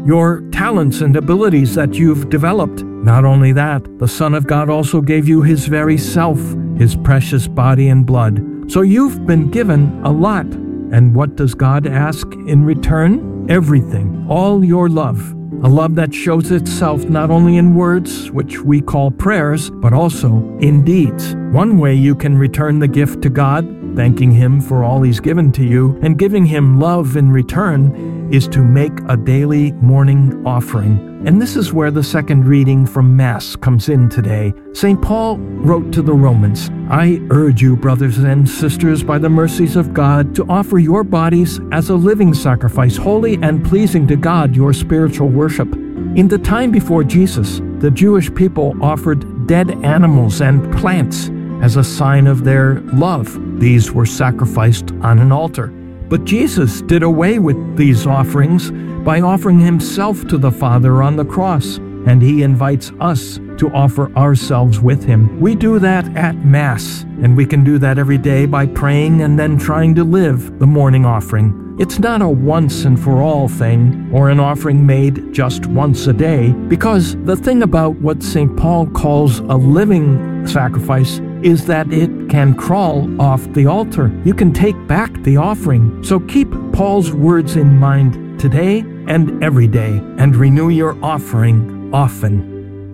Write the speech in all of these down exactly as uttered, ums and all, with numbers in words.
your talents and abilities that you've developed. Not only that, the Son of God also gave you his very self, his precious body and blood. So you've been given a lot. And what does God ask in return? Everything, all your love. A love that shows itself not only in words, which we call prayers, but also in deeds. One way you can return the gift to God, thanking him for all he's given to you, and giving him love in return, is to make a daily morning offering. And this is where the second reading from Mass comes in today. Saint Paul wrote to the Romans, "I urge you, brothers and sisters, by the mercies of God, to offer your bodies as a living sacrifice, holy and pleasing to God, your spiritual worship." In the time before Jesus, the Jewish people offered dead animals and plants as a sign of their love. These were sacrificed on an altar. But Jesus did away with these offerings by offering himself to the Father on the cross, and he invites us to offer ourselves with him. We do that at Mass, and we can do that every day by praying and then trying to live the morning offering. It's not a once and for all thing, or an offering made just once a day, because the thing about what Saint Paul calls a living sacrifice is that it can crawl off the altar. You can take back the offering. So keep Paul's words in mind today and every day, and renew your offering often.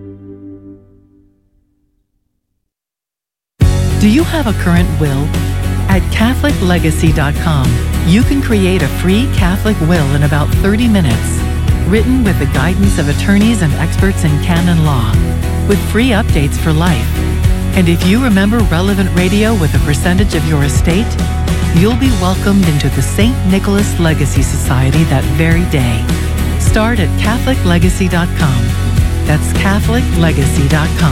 Do you have a current will? At Catholic Legacy dot com, you can create a free Catholic will in about thirty minutes, written with the guidance of attorneys and experts in canon law, with free updates for life. And if you remember relevant radio with a percentage of your estate, you'll be welcomed into the Saint Nicholas Legacy Society that very day. Start at Catholic Legacy dot com. That's Catholic Legacy dot com.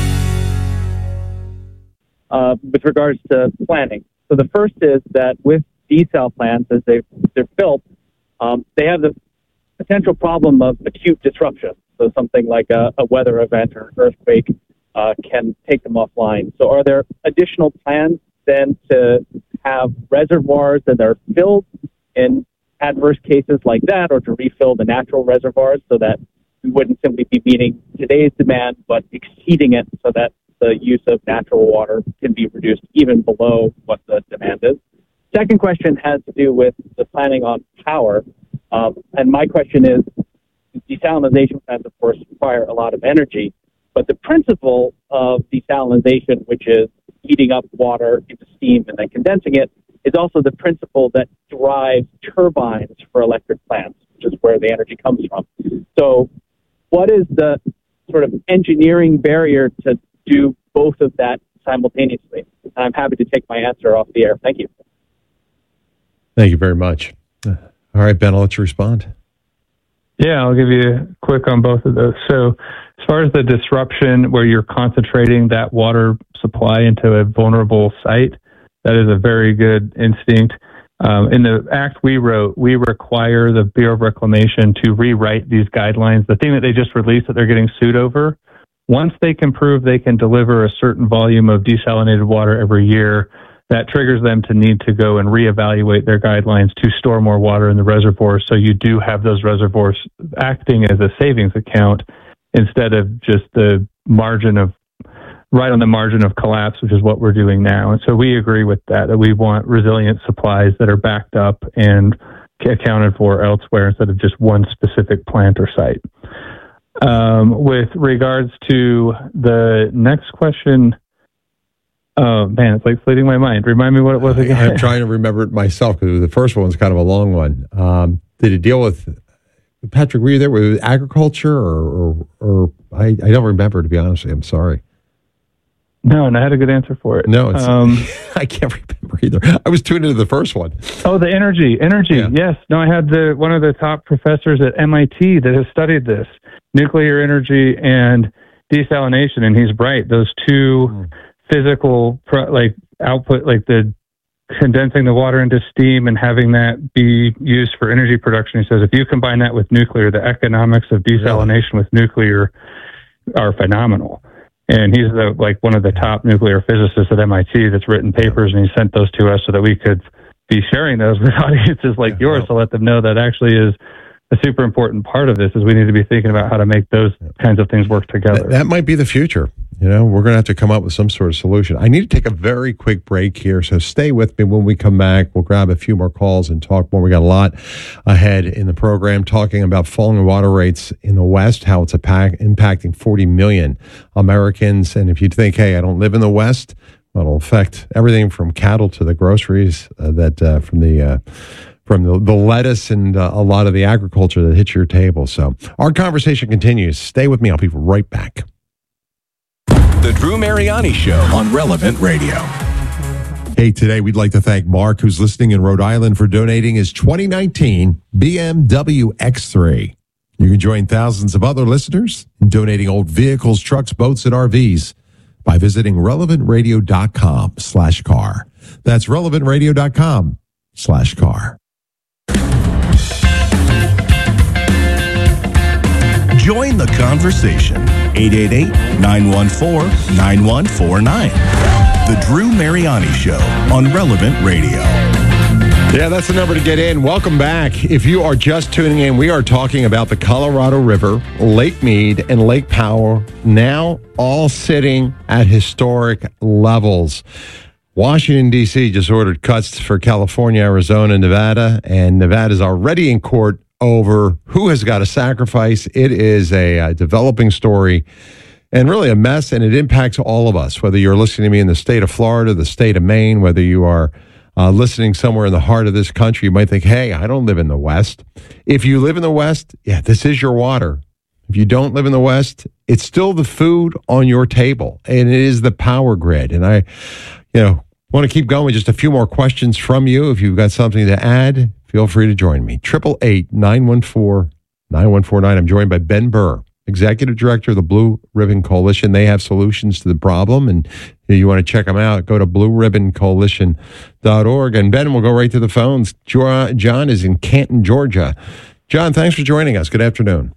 Uh, with regards to planning. So the first is that with desal plants, as they've, they're built, um, they have the potential problem of acute disruption. So something like a, a weather event or an earthquake uh, can take them offline. So are there additional plans then to have reservoirs that are filled in adverse cases like that, or to refill the natural reservoirs so that we wouldn't simply be meeting today's demand, but exceeding it so that the use of natural water can be reduced even below what the demand is? Second question has to do with the planning on power. Um, and my question is, desalination plants, of course, require a lot of energy, but the principle of desalination, which is heating up water into steam and then condensing it, is also the principle that drives turbines for electric plants, which is where the energy comes from. So what is the sort of engineering barrier to do both of that simultaneously? And I'm happy to take my answer off the air. Thank you. Thank you very much. All right, Ben, I'll let you respond. Yeah, I'll give you quick on both of those. So as far as the disruption where you're concentrating that water supply into a vulnerable site, that is a very good instinct. Um, in the act we wrote, we require the Bureau of Reclamation to rewrite these guidelines. The thing that they just released that they're getting sued over, once they can prove they can deliver a certain volume of desalinated water every year, that triggers them to need to go and reevaluate their guidelines to store more water in the reservoirs. So you do have those reservoirs acting as a savings account instead of just the margin of, right on the margin of collapse, which is what we're doing now. And so we agree with that, that we want resilient supplies that are backed up and accounted for elsewhere instead of just one specific plant or site. Um, with regards to the next question, oh man, it's like fleeting my mind. Remind me what it was again. I'm trying to remember it myself because the first one was kind of a long one. Um, did it deal with, Patrick, were you there? Was it agriculture or, or, or I, I don't remember, to be honest with you. I'm sorry. No, and I had a good answer for it. No, it's, um, I can't remember either. I was tuned into the first one. Oh, the energy, energy. Yeah. Yes. No, I had the one of the top professors at M I T that has studied this, nuclear energy and desalination, and he's right. Those two mm. physical, like output, like the condensing the water into steam and having that be used for energy production. He says if you combine that with nuclear, the economics of desalination yeah. with nuclear are phenomenal. And he's the, like one of the top nuclear physicists at M I T that's written papers, and he sent those to us so that we could be sharing those with audiences like yeah, yours well, to let them know that actually is a super important part of this is we need to be thinking about how to make those kinds of things work together. That, that might be the future. You know, we're going to have to come up with some sort of solution. I need to take a very quick break here, so stay with me. When we come back, we'll grab a few more calls and talk more. We got a lot ahead in the program, talking about falling water rates in the West, how it's a pack, impacting forty million Americans. And if you think, hey, I don't live in the West, well, it'll affect everything from cattle to the groceries uh, that uh, from the uh, from the, the lettuce and uh, a lot of the agriculture that hits your table. So our conversation continues. Stay with me. I'll be right back. The Drew Mariani Show on Relevant Radio. Hey, today we'd like to thank Mark, who's listening in Rhode Island, for donating his twenty nineteen B M W X three. You can join thousands of other listeners in donating old vehicles, trucks, boats, and R Vs by visiting relevant radio dot com slash car. That's relevant radio dot com slash car. Join the conversation. eight eight eight, nine one four, nine one four nine. The Drew Mariani Show on Relevant Radio. Yeah, that's the number to get in. Welcome back. If you are just tuning in, we are talking about the Colorado River, Lake Mead, and Lake Powell, now all sitting at historic levels. Washington, D C just ordered cuts for California, Arizona, Nevada, and Nevada's already in court over who has got to sacrifice. It is a, a developing story and really a mess, and it impacts all of us, whether you're listening to me in the state of Florida, the state of Maine, whether you are uh, listening somewhere in the heart of this country. You might think, hey, I don't live in the West. If you live in the West, yeah, this is your water. If you don't live in the West, it's still the food on your table, and it is the power grid. And I, you know, want to keep going. Just a few more questions from you. If you've got something to add, feel free to join me. eight eight eight, nine one four, nine one four nine. I'm joined by Ben Burr, Executive Director of the Blue Ribbon Coalition. They have solutions to the problem, and if you want to check them out, go to blue ribbon coalition dot org. And Ben, we'll go right to the phones. John is in Canton, Georgia. John, thanks for joining us. Good afternoon.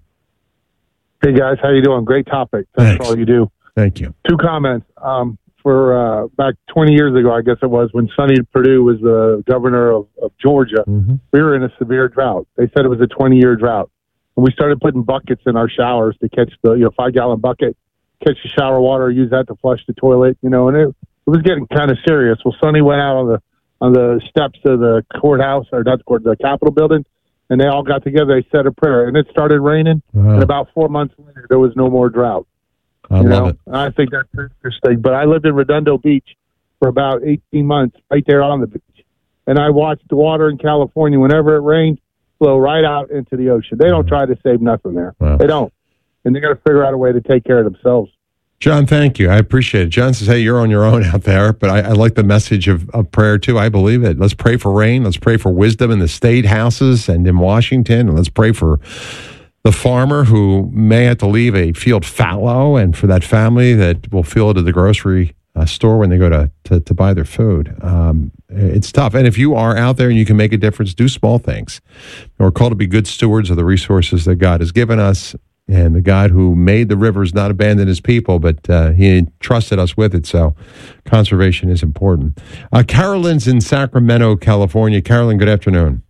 Hey, guys. How you doing? Great topic. Thanks, Thanks. for all you do. Thank you. Two comments. Um, For uh, back twenty years ago, I guess it was, when Sonny Perdue was the governor of, of Georgia, mm-hmm. we were in a severe drought. They said it was a twenty-year drought. And we started putting buckets in our showers to catch the, you know, five-gallon bucket, catch the shower water, use that to flush the toilet, you know, and it, it was getting kind of serious. Well, Sonny went out on the on the steps of the courthouse, or not the court, the Capitol building, and they all got together. They said a prayer, and it started raining. Wow. And about four months later, there was no more drought. I you love know, it. I think that's interesting. But I lived in Redondo Beach for about eighteen months, right there on the beach. And I watched the water in California, whenever it rained, flow right out into the ocean. They don't try to save nothing there. Wow. They don't. And they got to figure out a way to take care of themselves. John, thank you. I appreciate it. John says, hey, you're on your own out there, but I, I like the message of, of prayer, too. I believe it. Let's pray for rain. Let's pray for wisdom in the state houses and in Washington. And let's pray for the farmer who may have to leave a field fallow, and for that family that will fill it at the grocery uh, store when they go to, to, to buy their food. Um, it's tough. And if you are out there and you can make a difference, do small things. We're called to be good stewards of the resources that God has given us. And the God who made the rivers not abandon his people, but uh, he trusted us with it. So conservation is important. Uh, Carolyn's in Sacramento, California. Carolyn, good afternoon.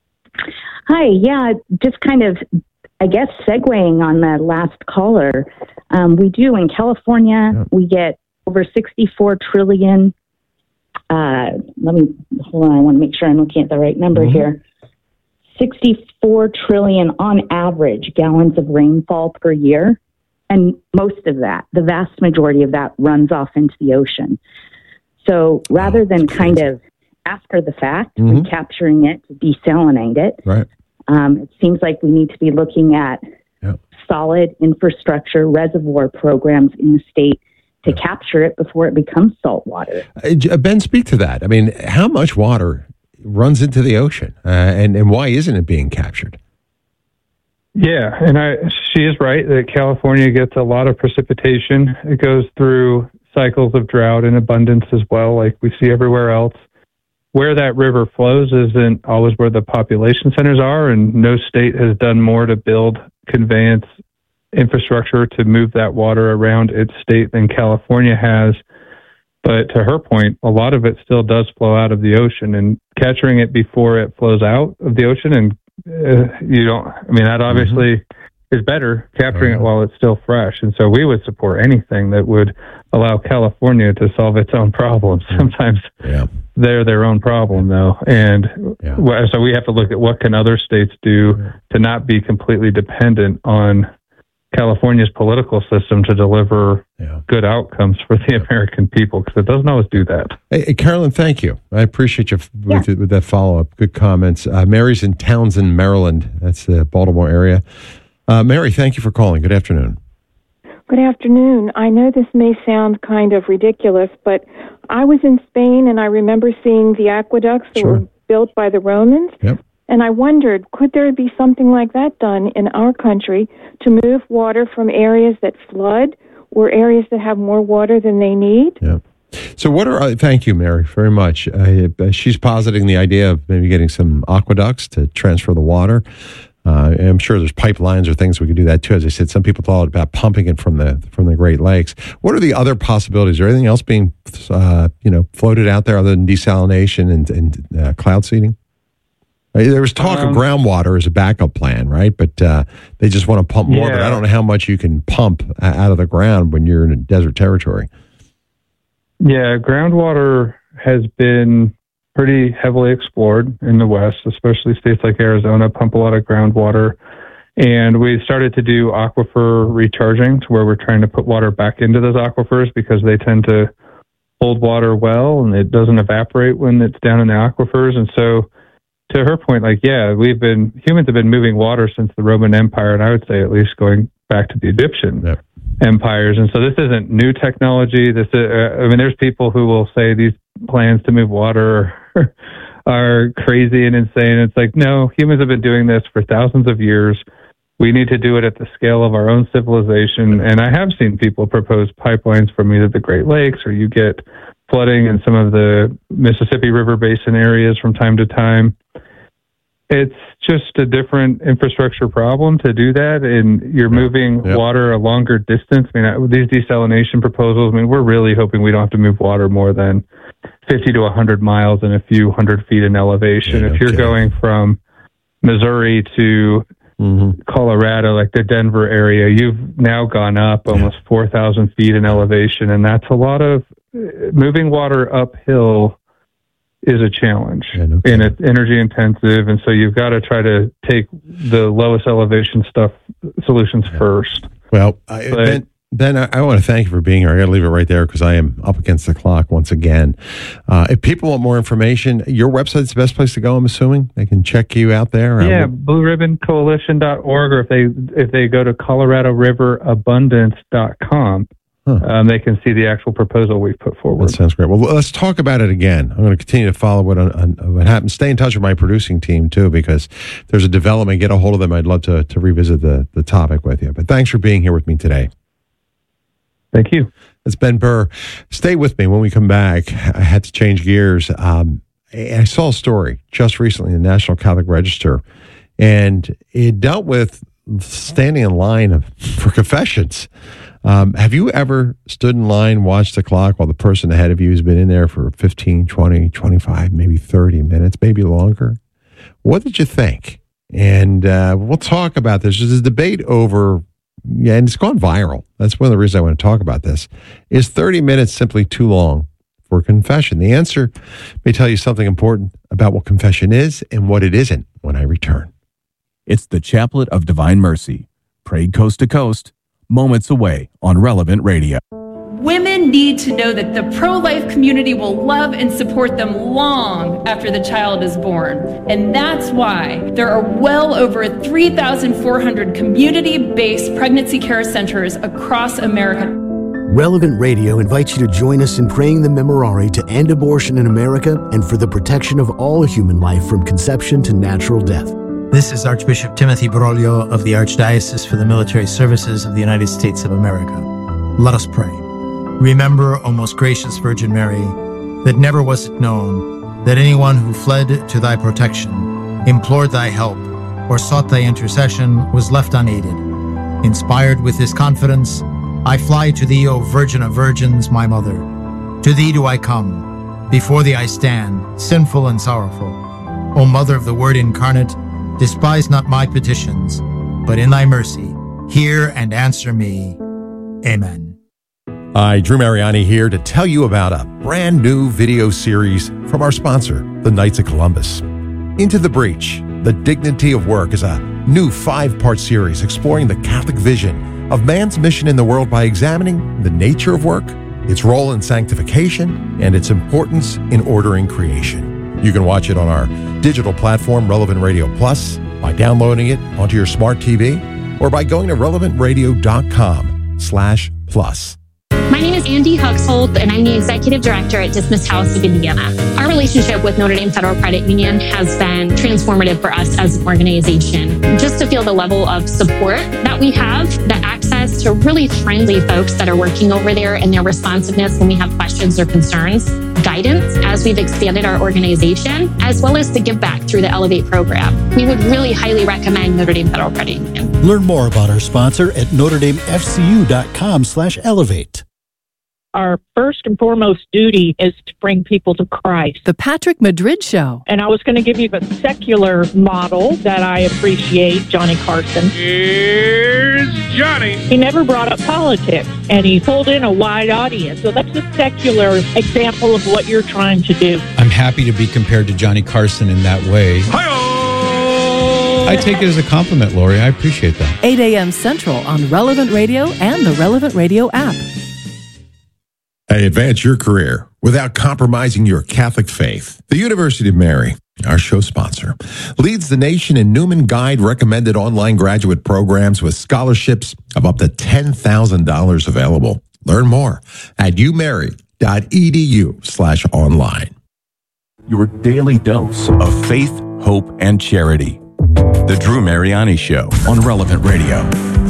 Hi. Yeah, just kind of, I guess, segueing on the last caller. Um, we do in California, yeah. we get over sixty-four trillion. Uh, let me, hold on, I want to make sure I'm looking at the right number mm-hmm. here. sixty-four trillion on average gallons of rainfall per year. And most of that, the vast majority of that, runs off into the ocean. So rather than kind of after the fact, mm-hmm. recapturing it to desalinate it, right. um, it seems like we need to be looking at yep. solid infrastructure reservoir programs in the state to yep. capture it before it becomes salt water. Uh, Ben, speak to that. I mean, how much water runs into the ocean, uh, and, and why isn't it being captured? Yeah, and I, she is right that California gets a lot of precipitation. It goes through cycles of drought and abundance as well, like we see everywhere else. Where that river flows isn't always where the population centers are, and no state has done more to build conveyance infrastructure to move that water around its state than California has. But to her point, a lot of it still does flow out of the ocean, and capturing it before it flows out of the ocean and uh, you don't, I mean, that obviously mm-hmm. is better, capturing mm-hmm. it while it's still fresh. And so we would support anything that would allow California to solve its own problems. Mm-hmm. Sometimes yeah. they're their own problem, though. And yeah. so we have to look at what can other states do yeah. to not be completely dependent on California's political system to deliver yeah. good outcomes for the American people, because it doesn't always do that. Hey, hey, Carolyn, thank you. I appreciate you f- with, yeah. with that follow-up. Good comments. Uh, Mary's in Townsend, Maryland. That's the Baltimore area. Uh, Mary, thank you for calling. Good afternoon. Good afternoon. I know this may sound kind of ridiculous, but I was in Spain and I remember seeing the aqueducts that sure. were built by the Romans. Yep. And I wondered, could there be something like that done in our country to move water from areas that flood or areas that have more water than they need? Yeah. So what are, uh, thank you, Mary, very much. Uh, she's positing the idea of maybe getting some aqueducts to transfer the water. Uh, I'm sure there's pipelines or things we could do that too. As I said, some people thought about pumping it from the from the Great Lakes. What are the other possibilities? Is there anything else being, uh, you know, floated out there other than desalination and, and uh, cloud seeding? There was talk um, of groundwater as a backup plan, right? But uh, they just want to pump more. Yeah. But I don't know how much you can pump out of the ground when you're in a desert territory. Yeah, groundwater has been pretty heavily explored in the West, especially states like Arizona pump a lot of groundwater. And we started to do aquifer recharging, to where we're trying to put water back into those aquifers because they tend to hold water well and it doesn't evaporate when it's down in the aquifers. And so, to her point, like, yeah, we've been, humans have been moving water since the Roman Empire, and I would say at least going back to the Egyptian yep. empires. And so this isn't new technology. This is, uh, I mean, there's people who will say these plans to move water are, are crazy and insane. It's like, no, humans have been doing this for thousands of years. We need to do it at the scale of our own civilization. And I have seen people propose pipelines from either the Great Lakes, or you get flooding in some of the Mississippi River Basin areas from time to time. It's just a different infrastructure problem to do that, and you're moving yep. water a longer distance. I mean, these desalination proposals, I mean, we're really hoping we don't have to move water more than fifty to one hundred miles and a few hundred feet in elevation. Yeah, if you're okay. going from Missouri to mm-hmm. Colorado, like the Denver area, you've now gone up almost yeah. four thousand feet in elevation, and that's a lot of moving water uphill is a challenge, yeah, no and it's energy intensive, and so you've got to try to take the lowest elevation stuff solutions yeah. first. Well, I, but, Ben, Ben, I, I want to thank you for being here. I got to leave it right there because I am up against the clock once again. Uh, if people want more information, your website's the best place to go, I'm assuming. They can check you out there. Yeah, blue ribbon coalition dot org, or if they if they go to colorado river abundance dot com. Huh. Um, they can see the actual proposal we've put forward. That sounds great. Well, let's talk about it again. I'm going to continue to follow what, on, what happens. Stay in touch with my producing team, too, because if there's a development, get a hold of them. I'd love to, to revisit the, the topic with you. But thanks for being here with me today. Thank you. It's Ben Burr. Stay with me when we come back. I had to change gears. Um, I saw a story just recently in the National Catholic Register, and it dealt with standing in line for confessions. Um, have you ever stood in line, watched the clock while the person ahead of you has been in there for fifteen, twenty, twenty-five, maybe thirty minutes, maybe longer? What did you think? And uh, we'll talk about this. There's a debate over, yeah, and it's gone viral. That's one of the reasons I want to talk about this. Is thirty minutes simply too long for confession? The answer may tell you something important about what confession is and what it isn't when I return. It's the Chaplet of Divine Mercy, prayed coast to coast, moments away on Relevant Radio. Women need to know that the pro-life community will love and support them long after the child is born. And that's why there are well over three thousand four hundred community-based pregnancy care centers across America. Relevant Radio invites you to join us in praying the Memorare to end abortion in America and for the protection of all human life from conception to natural death. This is Archbishop Timothy Broglio of the Archdiocese for the Military Services of the United States of America. Let us pray. Remember, O most gracious Virgin Mary, that never was it known that anyone who fled to thy protection, implored thy help, or sought thy intercession was left unaided. Inspired with this confidence, I fly to thee, O Virgin of Virgins, my Mother. To thee do I come. Before thee I stand, sinful and sorrowful. O Mother of the Word incarnate, Despise not my petitions, but in thy mercy, hear and answer me. Amen. Hi, Drew Mariani here to tell you about a brand new video series from our sponsor, the Knights of Columbus. Into the Breach, The Dignity of Work is a new five-part series exploring the Catholic vision of man's mission in the world by examining the nature of work, its role in sanctification, and its importance in ordering creation. You can watch it on our digital platform, Relevant Radio Plus, by downloading it onto your smart T V, or by going to relevant radio dot com slash plus. My name is Andy Huxhold, and I'm the Executive Director at Dismiss House of Indiana. Our relationship with Notre Dame Federal Credit Union has been transformative for us as an organization. Just to feel the level of support that we have, the access to really friendly folks that are working over there, and their responsiveness when we have questions or concerns, guidance as we've expanded our organization, as well as the give back through the Elevate program. We would really highly recommend Notre Dame Federal Credit Union. Learn more about our sponsor at notre dame f c u dot com slash elevate. Our first and foremost duty is to bring people to Christ. The Patrick Madrid Show. And I was going to give you a secular model that I appreciate, Johnny Carson. Here's Johnny. He never brought up politics, and he pulled in a wide audience. So that's a secular example of what you're trying to do. I'm happy to be compared to Johnny Carson in that way. Hi-oh! I take it as a compliment, Lori. I appreciate that. eight a.m. Central on Relevant Radio and the Relevant Radio app. Hey, advance your career without compromising your Catholic faith. The University of Mary, our show sponsor, leads the nation in Newman Guide recommended online graduate programs with scholarships of up to ten thousand dollars available. Learn more at umary.edu slash online. Your daily dose of faith, hope, and charity. The Drew Mariani Show on Relevant Radio.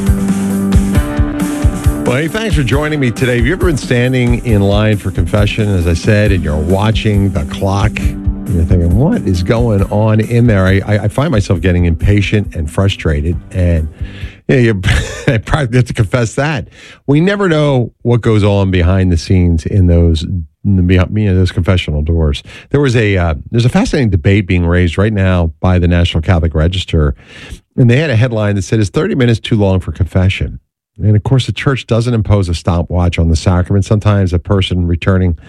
Well, hey, thanks for joining me today. Have you ever been standing in line for confession, as I said, and you're watching the clock? And you're thinking, what is going on in there? I, I find myself getting impatient and frustrated, and you know, you, I probably have to confess that. We never know what goes on behind the scenes in those, in the, you know, those confessional doors. There was a uh, there's a fascinating debate being raised right now by the National Catholic Register, and they had a headline that said, "Is thirty minutes too long for confession?" And of course, the church doesn't impose a stopwatch on the sacrament. Sometimes a person returning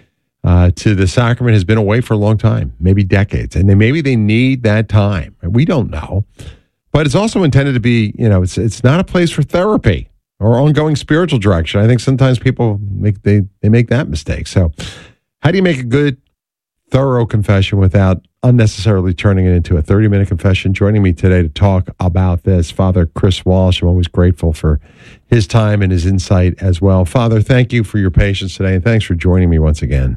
uh, to the sacrament has been away for a long time, maybe decades, and then maybe they need that time. We don't know. But it's also intended to be, you know, it's it's not a place for therapy or ongoing spiritual direction. I think sometimes people make they they make that mistake. So how do you make a good, thorough confession without unnecessarily turning it into a thirty-minute confession? Joining me today to talk about this, Father Chris Walsh. I'm always grateful for his time and his insight as well. Father, thank you for your patience today, and thanks for joining me once again.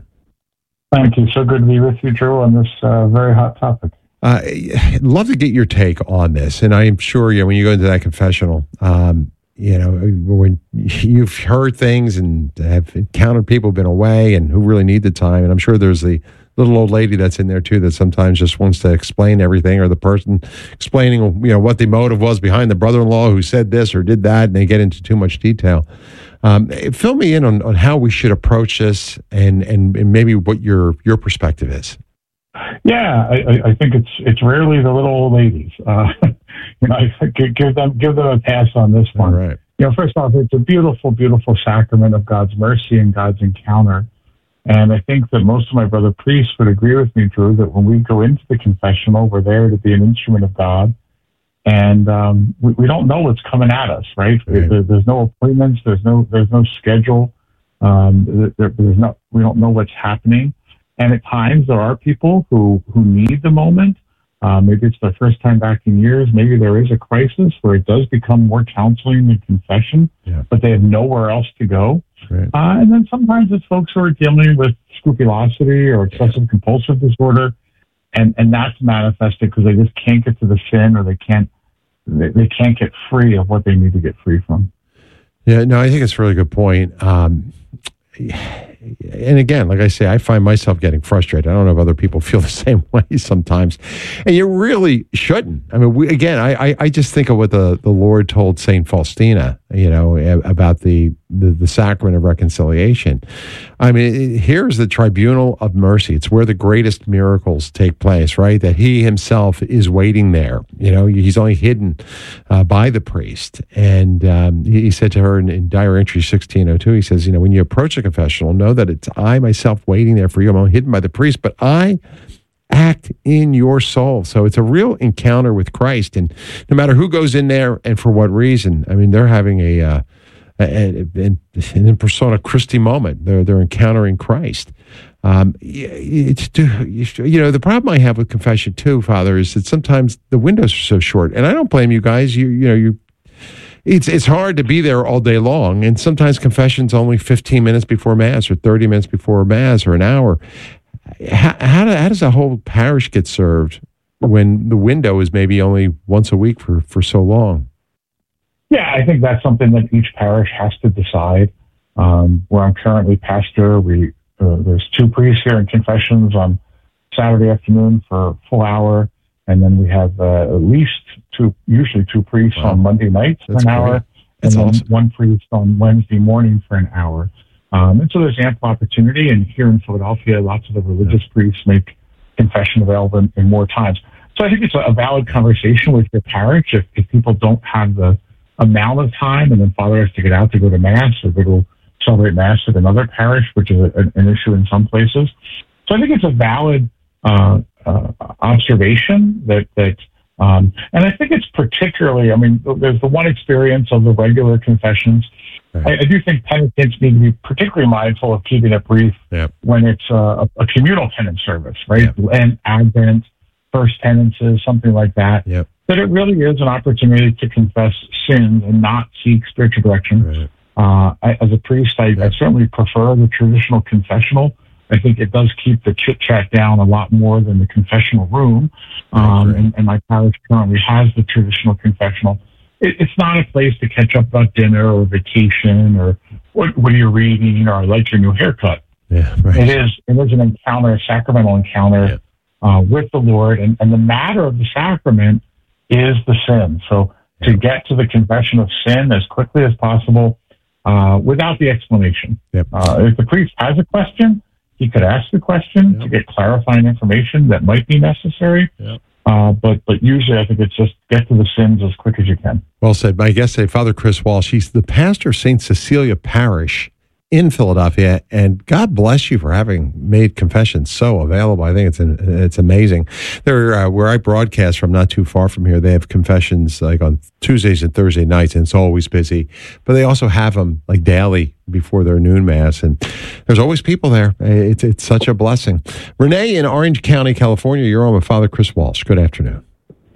Thank you. So good to be with you, Drew, on this uh, very hot topic. Uh, I'd love to get your take on this, and I'm sure you know, when you go into that confessional, um, you know, when you've heard things and have encountered people who've been away and who really need the time, and I'm sure there's the little old lady that's in there too that sometimes just wants to explain everything, or the person explaining, you know, what the motive was behind the brother-in-law who said this or did that, and they get into too much detail. Um, fill me in on, on how we should approach this, and, and and maybe what your your perspective is. Yeah, I, I think it's it's rarely the little old ladies. Uh, you know, I give them give them a pass on this one. All right. You know, first off, it's a beautiful, beautiful sacrament of God's mercy and God's encounter. And I think that most of my brother priests would agree with me, Drew, that when we go into the confessional, we're there to be an instrument of God. And um, we, we don't know what's coming at us, right? right. There, there's no appointments. There's no there's no schedule. Um, there, there's not. We don't know what's happening. And at times there are people who, who need the moment. Uh, maybe it's their first time back in years. Maybe there is a crisis where it does become more counseling than confession, yeah. but they have nowhere else to go. Right. Uh, and then sometimes it's folks who are dealing with scrupulosity or excessive compulsive disorder, and, and that's manifested because they just can't get to the sin, or they can't they, they can't get free of what they need to get free from. Yeah, no, I think it's a really good point. Um, and again, like I say, I find myself getting frustrated. I don't know if other people feel the same way sometimes. And you really shouldn't. I mean, we, again, I, I, I just think of what the, the Lord told Saint Faustina, you know, about the, the, the sacrament of reconciliation. I mean, here's the tribunal of mercy. It's where the greatest miracles take place, right? That he himself is waiting there. You know, he's only hidden uh, by the priest. And um, he, he said to her in, in Diary Entry sixteen oh two, he says, you know, when you approach a confessional, know that it's I myself waiting there for you. I'm only hidden by the priest, but I act in your soul. So it's a real encounter with Christ. And no matter who goes in there and for what reason, I mean, they're having a, uh, a, a an in persona Christi moment. They're, they're encountering Christ. Um, it's, you know, the problem I have with confession too, Father, is that sometimes the windows are so short. And I don't blame you guys. You, you know, you, It's it's hard to be there all day long, and sometimes confession's only fifteen minutes before Mass or thirty minutes before Mass or an hour. How, how, do, how does a whole parish get served when the window is maybe only once a week for, for so long? Yeah, I think that's something that each parish has to decide. Um, where I'm currently pastor, we uh, there's two priests here in confessions on Saturday afternoon for a full hour, and then we have uh, at least two, usually two priests wow. on Monday nights for That's an hour, great. and then awesome. one priest on Wednesday morning for an hour. Um, and so there's ample opportunity. And here in Philadelphia, lots of the religious yeah. priests make confession available in, in more times. So I think it's a, a valid conversation with your parish. If, if people don't have the amount of time, and then Father has to get out to go to Mass or go to celebrate Mass at another parish, which is a, an issue in some places. So I think it's a valid uh, uh, observation that that. Um, and I think it's particularly, I mean, there's the one experience of the regular confessions. Right. I, I do think penitents need to be particularly mindful of keeping it brief yep. when it's uh, a, a communal penance service, right? Yep. And Advent, first penances, something like that. Yep. That it really is an opportunity to confess sins and not seek spiritual direction. Right. Uh, I, as a priest, I, yep. I certainly prefer the traditional confessional. I think it does keep the chit-chat down a lot more than the confessional room. Um, and, and my parish currently has the traditional confessional. It, it's not a place to catch up about dinner or vacation or what, what are you reading or I like your new haircut. Yeah, right. It is it is an encounter, a sacramental encounter yeah. uh, with the Lord. And, and the matter of the sacrament is the sin. So yeah. to get to the confession of sin as quickly as possible uh, without the explanation. Yep. Uh, if the priest has a question, he could ask the question yep. to get clarifying information that might be necessary. Yep. Uh, but but usually I think it's just get to the sins as quick as you can. Well said. My guest today, Father Chris Walsh. He's the pastor of Saint Cecilia Parish in Philadelphia, and God bless you for having made confessions so available. I think it's an, it's amazing. There, uh, where I broadcast from, not too far from here, they have confessions like on Tuesdays and Thursday nights, and it's always busy. But they also have them like daily before their noon mass, and there's always people there. It's it's such a blessing. Renee in Orange County, California, you're on with Father Chris Walsh. Good afternoon.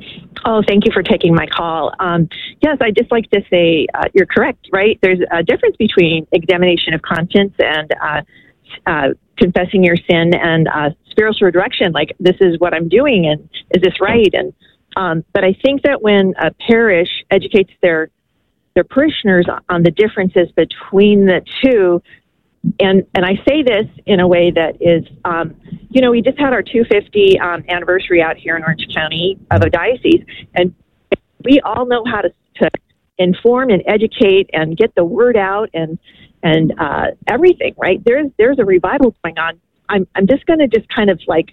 Oh, thank you for taking my call. Um, yes, I'd just like to say uh, you're correct, right? There's a difference between examination of conscience and uh, uh, confessing your sin and uh, spiritual direction, like this is what I'm doing and is this right? And um, but I think that when a parish educates their their parishioners on the differences between the two, and and I say this in a way that is, um, you know, we just had our two hundred fiftieth um, anniversary out here in Orange County of a diocese, and we all know how to, to inform and educate and get the word out and and uh, everything, right? There's there's a revival going on. I'm I'm just going to just kind of like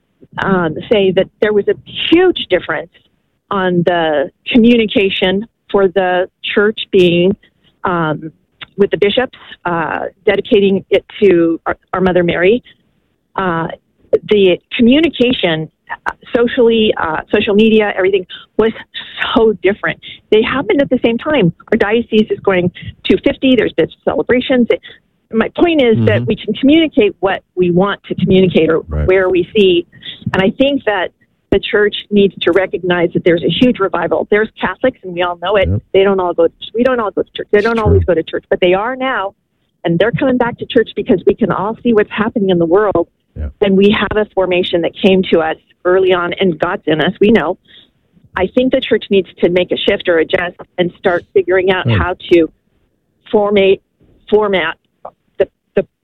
um, say that there was a huge difference on the communication for the church being. Um, with the bishops, uh, dedicating it to our, our Mother Mary. Uh, the communication, uh, socially, uh, social media, everything was so different. They happened at the same time. Our diocese is going to fifty, there's been celebrations. It, my point is mm-hmm. that we can communicate what we want to communicate or right. where we see. And I think that the church needs to recognize that there's a huge revival. There's Catholics, and we all know it. Yep. They don't all go. We don't all go to church. They don't always go to church, but they are now, and they're coming back to church because we can all see what's happening in the world. Yep. And we have a formation that came to us early on, and God's in us. We know. I think the church needs to make a shift or adjust and start figuring out right. how to formate, format the, the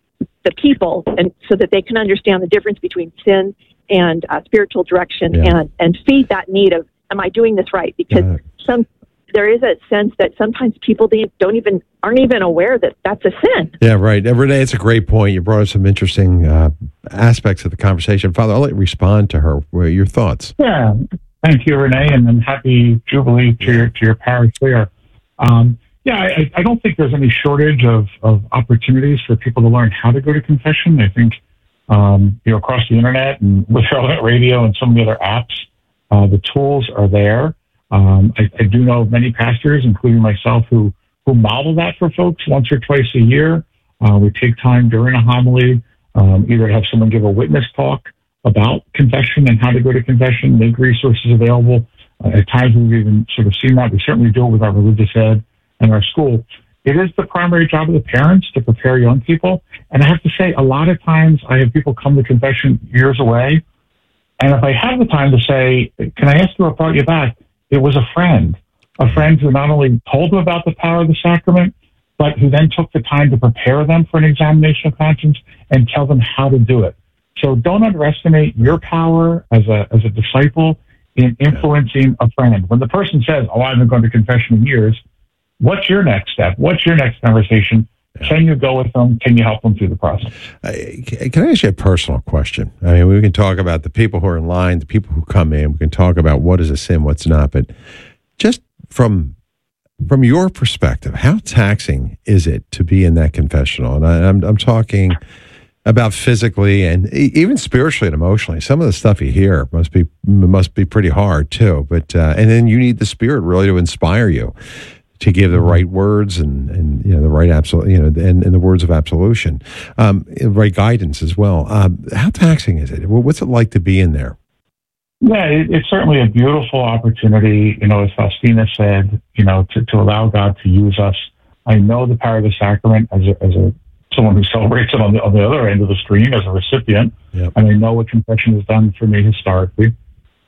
the people, and so that they can understand the difference between sin and uh, spiritual direction, Yeah. and and feed that need of, am I doing this right? Because Yeah. some there is a sense that sometimes people don't even aren't even aware that that's a sin. Yeah, right. And Renee, it's a great point. You brought up some interesting uh, aspects of the conversation. Father, I'll let you respond to her. What are your thoughts? Yeah, thank you, Renee, and then happy Jubilee to your, to your parish there. Um, yeah, I, I don't think there's any shortage of, of opportunities for people to learn how to go to confession. I think, um, you know, across the internet and with Relevant Radio and some of the other apps, uh, the tools are there. Um, I, I do know many pastors, including myself, who, who model that for folks once or twice a year. Uh, we take time during a homily, um, either have someone give a witness talk about confession and how to go to confession, make resources available. Uh, at times we've even sort of seen that. We certainly do it with our religious ed and our school. It is the primary job of the parents to prepare young people. And I have to say, a lot of times I have people come to confession years away. And if I have the time to say, can I ask you what brought you back? It was a friend, a friend who not only told them about the power of the sacrament, but who then took the time to prepare them for an examination of conscience and tell them how to do it. So don't underestimate your power as a as a disciple in influencing a friend. When the person says, oh, I haven't gone to confession in years, what's your next step? What's your next conversation? Can you go with them? Can you help them through the process? Uh, can I ask you a personal question? I mean, we can talk about the people who are in line, the people who come in. We can talk about what is a sin, what's not. But just from from your perspective, how taxing is it to be in that confessional? And I, I'm I'm talking about physically and even spiritually and emotionally. Some of the stuff you hear must be must be pretty hard too. But uh, and then you need the Spirit really to inspire you to give the right words and, and you know the right absolute you know and, and the words of absolution, um, right guidance as well. Um, how taxing is it? What's it like to be in there? Yeah, it, it's certainly a beautiful opportunity. You know, as Faustina said, you know, to, to allow God to use us. I know the power of the sacrament as a, as a someone who celebrates it on the on the other end of the screen as a recipient, yep. And I know what confession has done for me historically.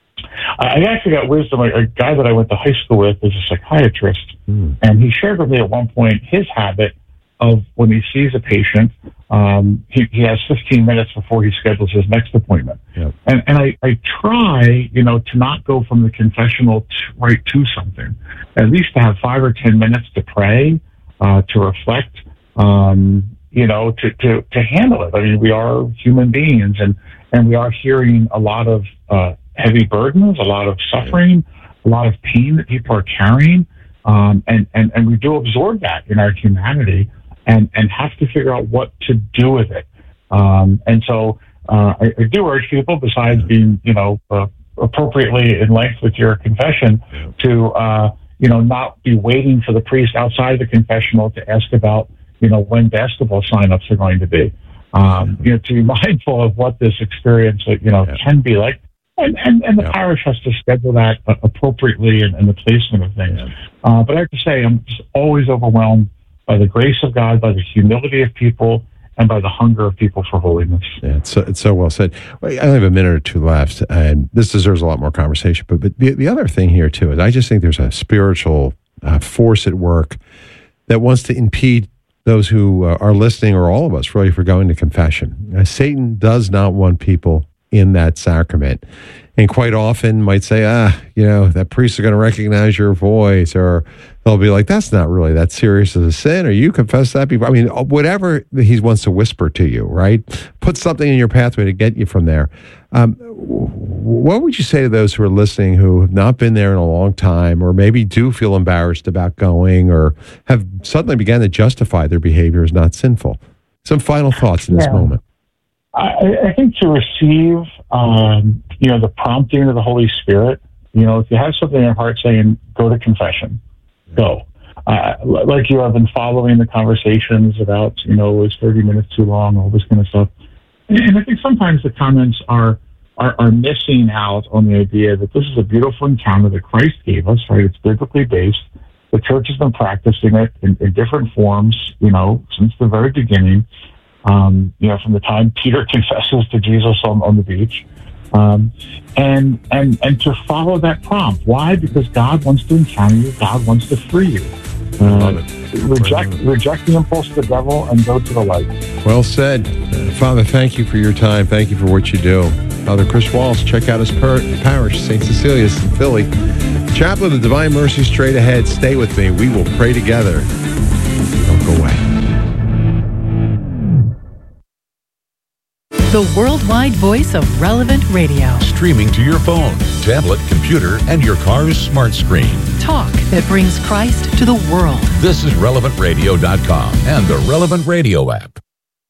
I actually got wisdom. A, a guy that I went to high school with is a psychiatrist, mm. and he shared with me at one point his habit of when he sees a patient, um, he, he has fifteen minutes before he schedules his next appointment. Yep. And, and I, I try, you know, to not go from the confessional to, right to something, at least to have five or ten minutes to pray, uh, to reflect, um, you know, to, to, to handle it. I mean, we are human beings, and, and we are hearing a lot of uh, heavy burdens, a lot of suffering, a lot of pain that people are carrying. Um, and, and, and we do absorb that in our humanity and, and have to figure out what to do with it. Um, and so uh, I, I do urge people, besides being, you know, uh, appropriately in length with your confession, to, uh, you know, not be waiting for the priest outside the confessional to ask about, you know, when basketball signups are going to be. Um, you know, to be mindful of what this experience, you know, can be like. And, and, and the yeah. parish has to schedule that uh, appropriately and, and the placement of things. Yeah. Uh, but I have to say, I'm just always overwhelmed by the grace of God, by the humility of people, and by the hunger of people for holiness. Yeah, it's so, it's so well said. I only have a minute or two left, and this deserves a lot more conversation. But, but the, the other thing here, too, is I just think there's a spiritual uh, force at work that wants to impede those who uh, are listening, or all of us, really, for going to confession. Uh, Satan does not want people in that sacrament, and quite often might say, ah, you know, that priest is going to recognize your voice, or they'll be like, that's not really that serious as a sin, or you confess that before. I mean, whatever he wants to whisper to you, right? Put something in your pathway to get you from there. Um, what would you say to those who are listening who have not been there in a long time, or maybe do feel embarrassed about going, or have suddenly began to justify their behavior as not sinful? Some final thoughts in this yeah. moment. I, I think to receive, um, you know, the prompting of the Holy Spirit, you know, if you have something in your heart saying, go to confession, go. Uh, like you have been following the conversations about, you know, is thirty minutes too long, all this kind of stuff. And, and I think sometimes the comments are, are, are missing out on the idea that this is a beautiful encounter that Christ gave us, right? It's biblically based. The church has been practicing it in, in different forms, you know, since the very beginning. Um, you know, from the time Peter confesses to Jesus on, on the beach, um, and and and to follow that prompt. Why? Because God wants to encounter you. God wants to free you. Uh, reject, reject the impulse of the devil and go to the light. Well said. Uh, Father, thank you for your time. Thank you for what you do. Father Chris Walsh, check out his per- parish, Saint Cecilia's in Philly. Chaplain of Divine Mercy, straight ahead. Stay with me. We will pray together. Don't go away. The worldwide voice of Relevant Radio. Streaming to your phone, tablet, computer, and your car's smart screen. Talk that brings Christ to the world. This is relevant radio dot com and the Relevant Radio app.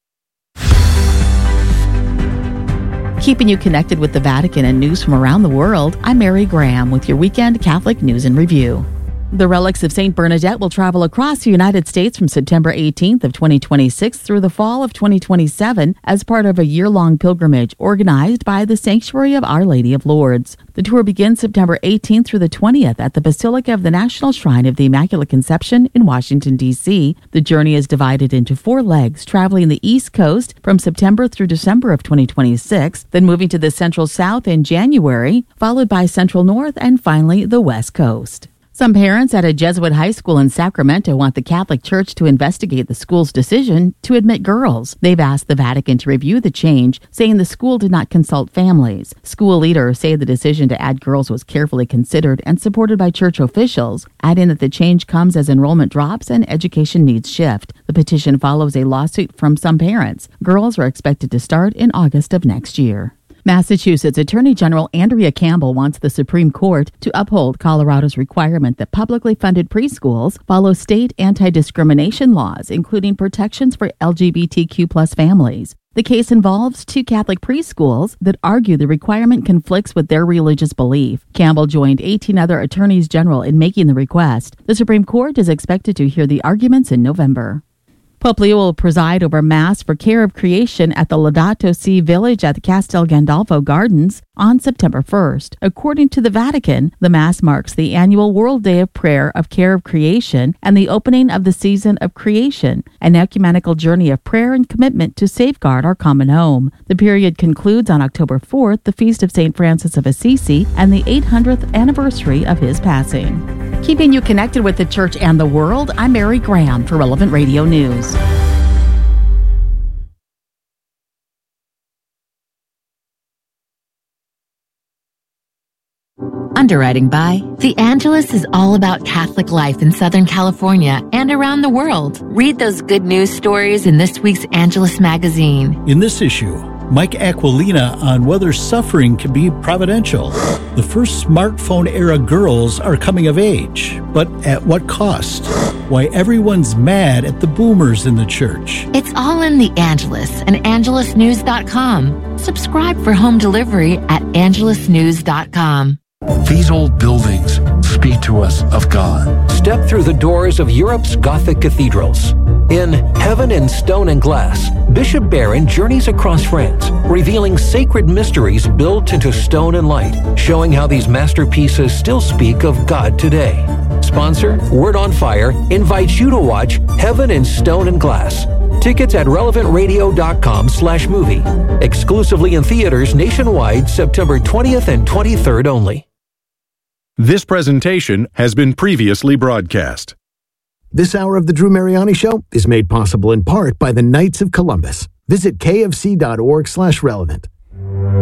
Keeping you connected with the Vatican and news from around the world, I'm Mary Graham with your weekend Catholic News and Review. The relics of Saint Bernadette will travel across the United States from September eighteenth of twenty twenty-six through the fall of twenty twenty-seven as part of a year-long pilgrimage organized by the Sanctuary of Our Lady of Lourdes. The tour begins September eighteenth through the twentieth at the Basilica of the National Shrine of the Immaculate Conception in Washington, D C The journey is divided into four legs, traveling the East Coast from September through December of twenty twenty-six, then moving to the Central South in January, followed by Central North, and finally the West Coast. Some parents at a Jesuit high school in Sacramento want the Catholic Church to investigate the school's decision to admit girls. They've asked the Vatican to review the change, saying the school did not consult families. School leaders say the decision to add girls was carefully considered and supported by church officials, adding that the change comes as enrollment drops and education needs shift. The petition follows a lawsuit from some parents. Girls are expected to start in August of next year. Massachusetts Attorney General Andrea Campbell wants the Supreme Court to uphold Colorado's requirement that publicly funded preschools follow state anti-discrimination laws, including protections for L G B T Q plus families. The case involves two Catholic preschools that argue the requirement conflicts with their religious belief. Campbell joined eighteen other attorneys general in making the request. The Supreme Court is expected to hear the arguments in November. Pope Leo will preside over Mass for Care of Creation at the Laudato Si Village at the Castel Gandolfo Gardens on September first. According to the Vatican, the Mass marks the annual World Day of Prayer of Care of Creation and the opening of the season of creation, an ecumenical journey of prayer and commitment to safeguard our common home. The period concludes on October fourth, the feast of Saint Francis of Assisi, and the eight hundredth anniversary of his passing. Keeping you connected with the Church and the world, I'm Mary Graham for Relevant Radio News. Underwriting by The Angelus is all about Catholic life in Southern California and around the world. Read those good news stories in this week's Angelus magazine. In this issue, Mike Aquilina on whether suffering can be providential. The first smartphone-era girls are coming of age, but at what cost? Why everyone's mad at the boomers in the church. It's all in The Angelus and angelus news dot com. Subscribe for home delivery at angelus news dot com. These old buildings speak to us of God. Step through the doors of Europe's Gothic cathedrals. In Heaven in Stone and Glass, Bishop Barron journeys across France, revealing sacred mysteries built into stone and light, showing how these masterpieces still speak of God today. Sponsor, Word on Fire, invites you to watch Heaven in Stone and Glass. Tickets at relevant radio dot com slash movie. Exclusively in theaters nationwide, September twentieth and twenty-third only. This presentation has been previously broadcast. This hour of the Drew Mariani Show is made possible in part by the Knights of Columbus. Visit kfc dot org slash relevant.